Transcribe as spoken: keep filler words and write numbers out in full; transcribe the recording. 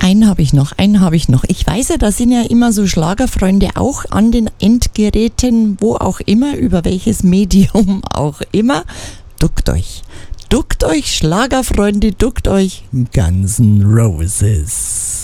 Einen habe ich noch, einen habe ich noch. Ich weiß ja, da sind ja immer so Schlagerfreunde auch an den Endgeräten, wo auch immer, über welches Medium auch immer. Duckt euch. Duckt euch, Schlagerfreunde, duckt euch. Guns N' Roses.